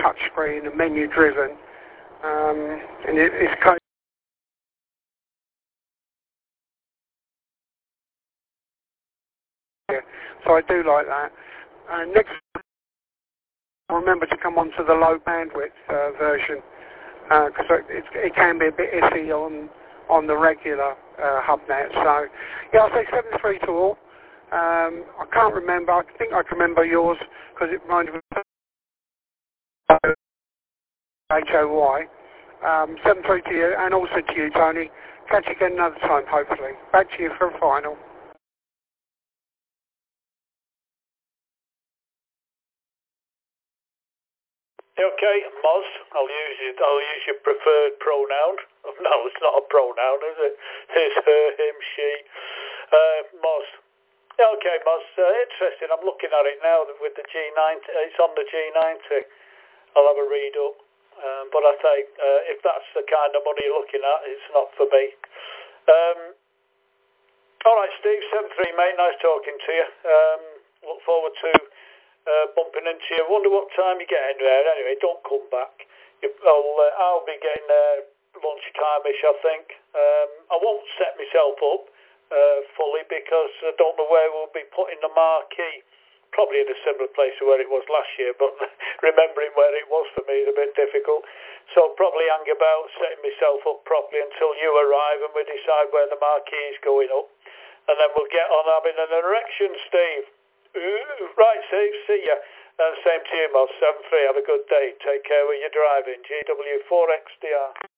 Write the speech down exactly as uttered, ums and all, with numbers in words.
touchscreen and menu driven, um, and it, it's kind of, so I do like that. And next, remember to come onto the low bandwidth uh, version, because uh, it, it can be a bit iffy on on the regular uh, HubNet. So yeah, I'll say seven three to all. Um, I can't remember. I think I can remember yours because it reminded me of H O Y. Um, seven three to you, and also to you, Tony. Catch you again another time, hopefully. Back to you for a final. Okay, Moz, I'll use it. I'll use your preferred pronoun. No, it's not a pronoun, is it? It's her, him, she. Uh, Moz. Yeah, okay, Moz. Uh, interesting. I'm looking at it now with the G ninety. It's on the G ninety. I'll have a read up. Um, but I think uh, if that's the kind of money you're looking at, it's not for me. Um, all right, Steve, seven three, mate. Nice talking to you. Um, look forward to uh, bumping into you. Wonder what time you're getting there. Anyway, don't come back. You, I'll, uh, I'll be getting there lunchtime-ish, I think. Um, I won't set myself up uh, fully because I don't know where we'll be putting the marquee. Probably in a similar place to where it was last year, but remembering where it was for me is a bit difficult. So probably hang about setting myself up properly until you arrive and we decide where the marquee is going up. And then we'll get on having an erection, Steve. Ooh, right, Steve, see ya. And same to you, Moz, seven three. Have a good day. Take care when you're driving. G W four X D R.